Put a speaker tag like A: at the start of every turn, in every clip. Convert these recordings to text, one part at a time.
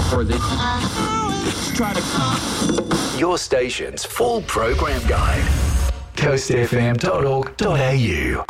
A: Or they try to...
B: Your station's full program guide. coastfm.org.au.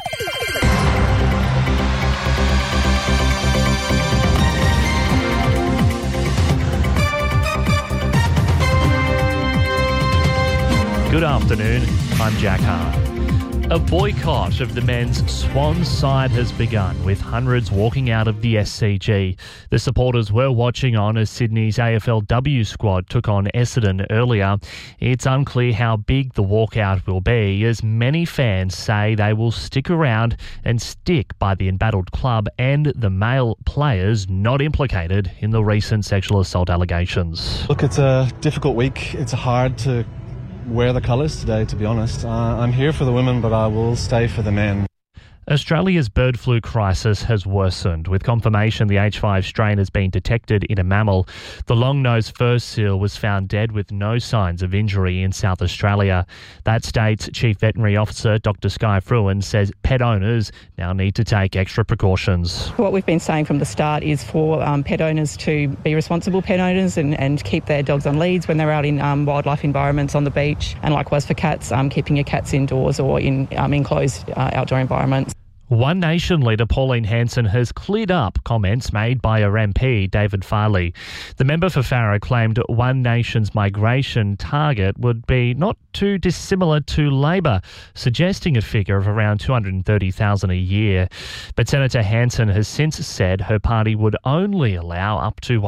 C: Good afternoon, I'm Jack Hart. A boycott of the men's Swans side has begun, with hundreds walking out of the SCG. The supporters were watching on as Sydney's AFLW squad took on Essendon earlier. It's unclear how big the walkout will be, as many fans say they will stick around and stick by the embattled club and the male players not implicated in the recent sexual assault allegations.
D: Look, it's a difficult week. It's hard to wear the colours today, to be honest. I'm here for the women, but I will stay for the men.
C: Australia's bird flu crisis has worsened, with confirmation the H5 strain has been detected in a mammal. The long-nosed fur seal was found dead with no signs of injury in South Australia. That state's Chief Veterinary Officer, Dr Skye Fruin, says pet owners now need to take extra precautions.
E: What we've been saying from the start is for pet owners to be responsible pet owners and keep their dogs on leads when they're out in wildlife environments on the beach, and likewise for cats, keeping your cats indoors or in enclosed outdoor environments.
C: One Nation leader Pauline Hanson has cleared up comments made by her MP, David Farley. The member for Farrer claimed One Nation's migration target would be not too dissimilar to Labor, suggesting a figure of around 230,000 a year. But Senator Hanson has since said her party would only allow up to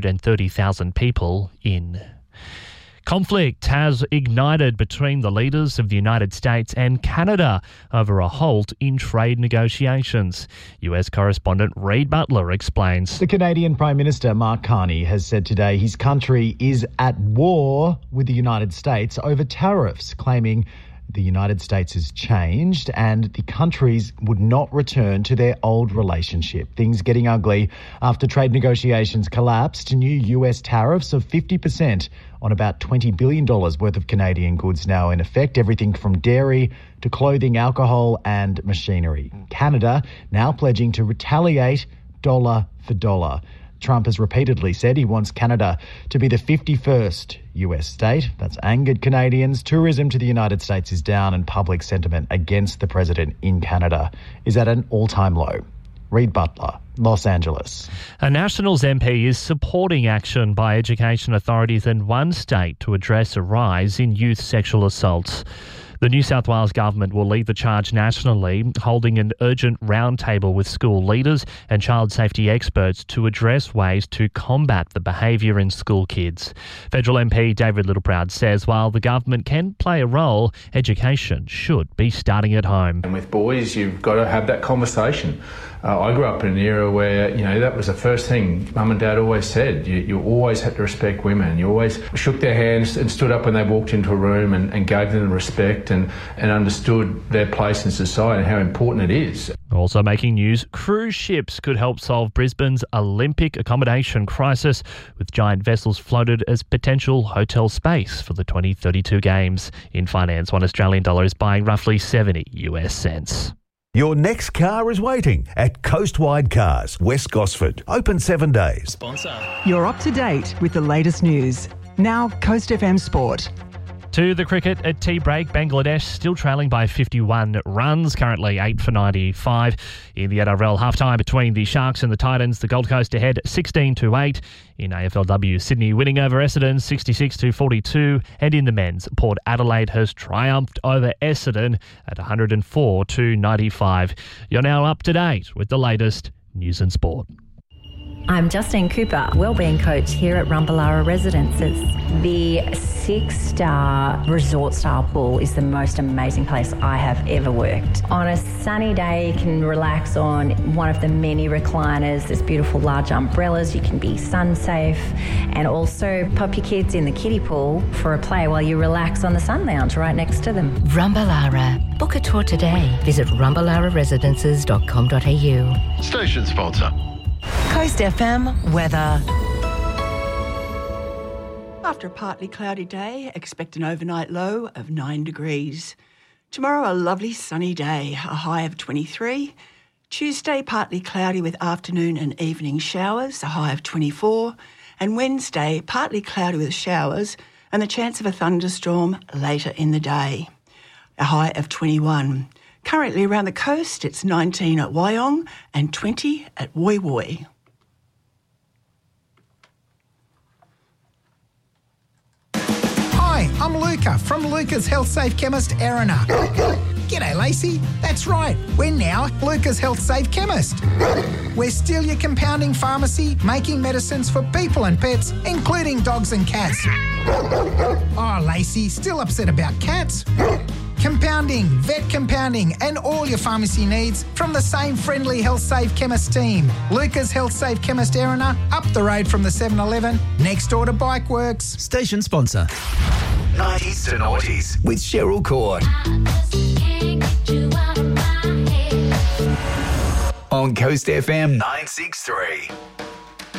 C: 130,000 people in. Conflict has ignited between the leaders of the United States and Canada over a halt in trade negotiations. US correspondent Reid Butler explains.
F: The Canadian Prime Minister Mark Carney has said today his country is at war with the United States over tariffs, claiming the United States has changed and the countries would not return to their old relationship. Things getting ugly after trade negotiations collapsed. New US tariffs of 50% on about $20 billion worth of Canadian goods now in effect, everything from dairy to clothing, alcohol and machinery. Canada now pledging to retaliate dollar for dollar. Trump has repeatedly said he wants Canada to be the 51st US state. That's angered Canadians. Tourism to the United States is down and public sentiment against the president in Canada is at an all-time low. Reid Butler, Los Angeles.
C: A Nationals MP is supporting action by education authorities in one state to address a rise in youth sexual assaults. The New South Wales government will lead the charge nationally, holding an urgent roundtable with school leaders and child safety experts to address ways to combat the behaviour in school kids. Federal MP David Littleproud says while the government can play a role, education should be starting at home.
G: And with boys, you've got to have that conversation. I grew up in an era where, that was the first thing Mum and Dad always said. You always had to respect women. You always shook their hands and stood up when they walked into a room and gave them respect and understood their place in society and how important it is.
C: Also making news, cruise ships could help solve Brisbane's Olympic accommodation crisis, with giant vessels floated as potential hotel space for the 2032 Games. In finance, $1 Australian is buying roughly 70 US cents.
H: Your next car is waiting at Coastwide Cars, West Gosford. Open 7 days.
I: Sponsor.
J: You're up to date with the latest news. Now, Coast FM Sport.
C: To the cricket at tea break, Bangladesh still trailing by 51 runs, currently 8 for 95. In the NRL half-time between the Sharks and the Titans, the Gold Coast ahead 16-8. In AFLW, Sydney winning over Essendon 66-42. And in the men's, Port Adelaide has triumphed over Essendon at 104-95. You're now up to date with the latest news and sport.
K: I'm Justine Cooper, wellbeing coach here at Rumballara Residences. The 6-star resort-style pool is the most amazing place I have ever worked. On a sunny day, you can relax on one of the many recliners. There's beautiful large umbrellas. You can be sun-safe and also pop your kids in the kiddie pool for a play while you relax on the sun lounge right next to them.
L: Rumballara. Book a tour today. Visit rumballararesidences.com.au.
M: Station sponsor.
J: Coast FM weather.
N: After a partly cloudy day, expect an overnight low of 9 degrees. Tomorrow, a lovely sunny day, a high of 23. Tuesday, partly cloudy with afternoon and evening showers, a high of 24. And Wednesday, partly cloudy with showers and the chance of a thunderstorm later in the day. A high of 21. Currently around the coast, it's 19 at Wyong and 20 at Woy Woy.
I: Hi, I'm Luca from Luca's Health Safe Chemist, Erina. G'day, Lacey. That's right. We're now Luca's Health Safe Chemist. We're still your compounding pharmacy, making medicines for people and pets, including dogs and cats. Oh, Lacey, still upset about cats? Compounding, vet compounding, and all your pharmacy needs from the same friendly Health Safe Chemist team. Luca's Health Safe Chemist, Erina, up the road from the 7-Eleven, next door to Bikeworks.
M: Station sponsor.
B: 90s to noughties with Cheryl Court. On Coast FM 963.